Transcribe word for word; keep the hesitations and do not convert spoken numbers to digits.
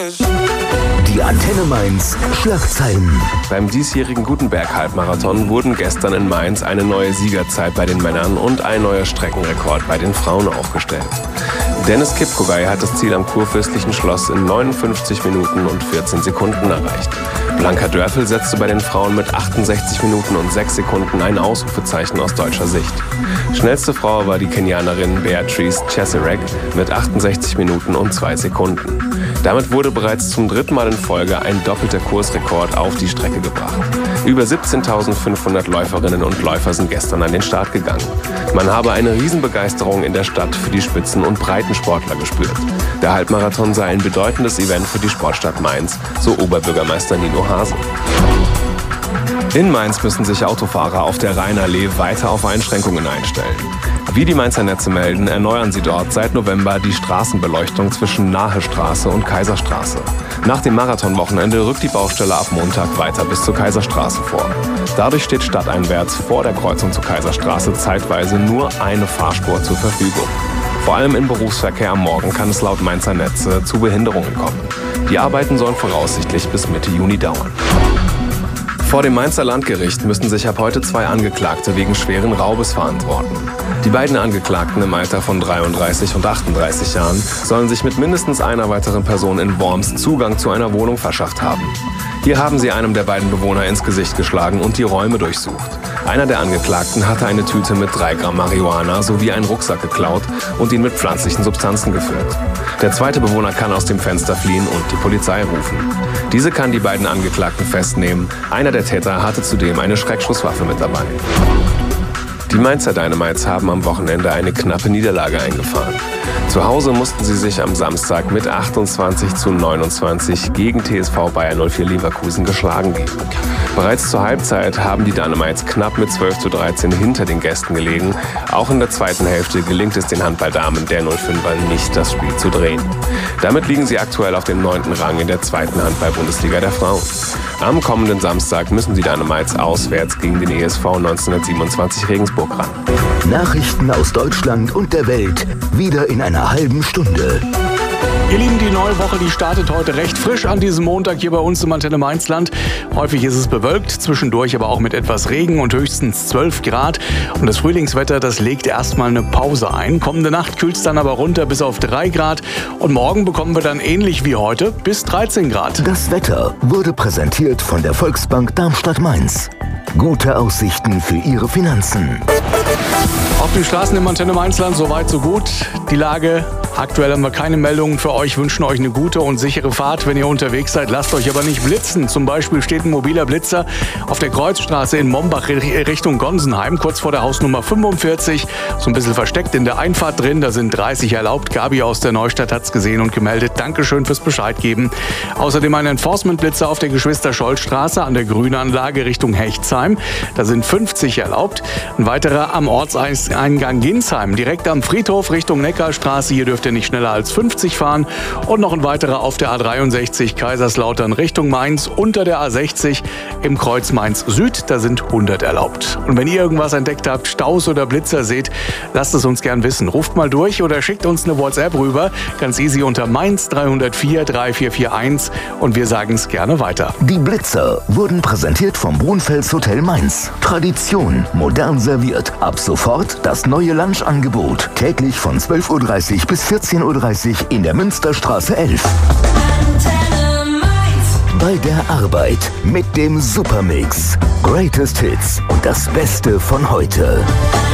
Die Antenne Mainz Schlagzeilen. Beim diesjährigen Gutenberg-Halbmarathon wurden gestern in Mainz eine neue Siegerzeit bei den Männern und ein neuer Streckenrekord bei den Frauen aufgestellt. Dennis Kipkogay hat das Ziel am Kurfürstlichen Schloss in neunundfünfzig Minuten und vierzehn Sekunden erreicht. Blanka Dörfel setzte bei den Frauen mit achtundsechzig Minuten und sechs Sekunden ein Ausrufezeichen aus deutscher Sicht. Schnellste Frau war die Kenianerin Beatrice Chesirek mit achtundsechzig Minuten und zwei Sekunden. Damit wurde bereits zum dritten Mal in Folge ein doppelter Kursrekord auf die Strecke gebracht. Über siebzehntausendfünfhundert Läuferinnen und Läufer sind gestern an den Start gegangen. Man habe eine Riesenbegeisterung in der Stadt für die Spitzen- und Breitensportler gespürt. Der Halbmarathon sei ein bedeutendes Event für die Sportstadt Mainz, so Oberbürgermeister Nino Hase. In Mainz müssen sich Autofahrer auf der Rheinallee weiter auf Einschränkungen einstellen. Wie die Mainzer Netze melden, erneuern sie dort seit November die Straßenbeleuchtung zwischen Nahestraße und Kaiserstraße. Nach dem Marathonwochenende rückt die Baustelle ab Montag weiter bis zur Kaiserstraße vor. Dadurch steht stadteinwärts vor der Kreuzung zur Kaiserstraße zeitweise nur eine Fahrspur zur Verfügung. Vor allem im Berufsverkehr am Morgen kann es laut Mainzer Netze zu Behinderungen kommen. Die Arbeiten sollen voraussichtlich bis Mitte Juni dauern. Vor dem Mainzer Landgericht müssen sich ab heute zwei Angeklagte wegen schweren Raubes verantworten. Die beiden Angeklagten im Alter von dreiunddreißig und achtunddreißig Jahren sollen sich mit mindestens einer weiteren Person in Worms Zugang zu einer Wohnung verschafft haben. Hier haben sie einem der beiden Bewohner ins Gesicht geschlagen und die Räume durchsucht. Einer der Angeklagten hatte eine Tüte mit drei Gramm Marihuana sowie einen Rucksack geklaut und ihn mit pflanzlichen Substanzen gefüllt. Der zweite Bewohner kann aus dem Fenster fliehen und die Polizei rufen. Diese kann die beiden Angeklagten festnehmen. Einer der Täter hatte zudem eine Schreckschusswaffe mit dabei. Die Mainzer Dynamites haben am Wochenende eine knappe Niederlage eingefahren. Zu Hause mussten sie sich am Samstag mit achtundzwanzig zu neunundzwanzig gegen T S V Bayer null vier Leverkusen geschlagen geben. Bereits zur Halbzeit haben die Dynamites knapp mit zwölf zu dreizehn hinter den Gästen gelegen. Auch in der zweiten Hälfte gelingt es den Handballdamen der null fünfer nicht, das Spiel zu drehen. Damit liegen sie aktuell auf dem neunten Rang in der zweiten Handball-Bundesliga der Frauen. Am kommenden Samstag müssen die Dynamites auswärts gegen den E S V neunzehnhundertsiebenundzwanzig Regensburg ran. Nachrichten aus Deutschland und der Welt wieder in einer halben Stunde. Ihr Lieben, die neue Woche, die startet heute recht frisch an diesem Montag hier bei uns im Antenne Mainzland. Häufig ist es bewölkt, zwischendurch aber auch mit etwas Regen und höchstens zwölf Grad. Und das Frühlingswetter, das legt erstmal eine Pause ein. Kommende Nacht kühlt es dann aber runter bis auf drei Grad. Und morgen bekommen wir dann ähnlich wie heute bis dreizehn Grad. Das Wetter wurde präsentiert von der Volksbank Darmstadt-Mainz. Gute Aussichten für Ihre Finanzen. Auf den Straßen im Antenne Mainzland soweit so gut. Die Lage, aktuell haben wir keine Meldungen für euch, wünschen euch eine gute und sichere Fahrt, wenn ihr unterwegs seid. Lasst euch aber nicht blitzen. Zum Beispiel steht ein mobiler Blitzer auf der Kreuzstraße in Mombach Richtung Gonsenheim, kurz vor der Hausnummer fünfundvierzig. So ein bisschen versteckt in der Einfahrt drin, da sind dreißig erlaubt. Gabi aus der Neustadt hat's gesehen und gemeldet. Dankeschön fürs Bescheid geben. Außerdem ein Enforcement-Blitzer auf der Geschwister-Scholl-Straße an der Grünanlage Richtung Hechtsheim. Da sind fünfzig erlaubt. Ein weiterer am Ortseingang Ginsheim, direkt am Friedhof Richtung Neckarstraße. Hier dürft ihr nicht schneller als fünfzig fahren. Und noch ein weiterer auf der A dreiundsechzig Kaiserslautern Richtung Mainz unter der A sechzig im Kreuz Mainz Süd. Da sind hundert erlaubt. Und wenn ihr irgendwas entdeckt habt, Staus oder Blitzer seht, lasst es uns gern wissen. Ruft mal durch oder schickt uns eine WhatsApp rüber. Ganz easy unter Mainz drei null vier drei vier vier eins und wir sagen es gerne weiter. Die Blitzer wurden präsentiert vom Brunfels Hotel Mainz. Tradition, modern serviert. Ab sofort das neue Lunchangebot. Täglich von zwölf Uhr dreißig bis vierzehn Uhr dreißig in der Münsterstraße elf. Bei der Arbeit mit dem Supermix. Greatest Hits und das Beste von heute.